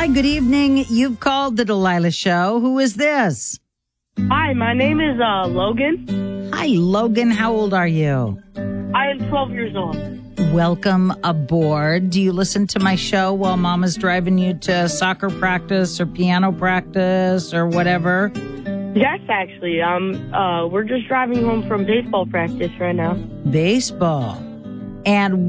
Hi, good evening. You've called the Delilah Show. Who is this? Hi, my name is Logan. Hi, Logan. How old are you? I am 12 years old. Welcome aboard. Do you listen to my show while Mama's driving you to soccer practice or piano practice or whatever? Yes, actually. We're just driving home from baseball practice right now. Baseball. And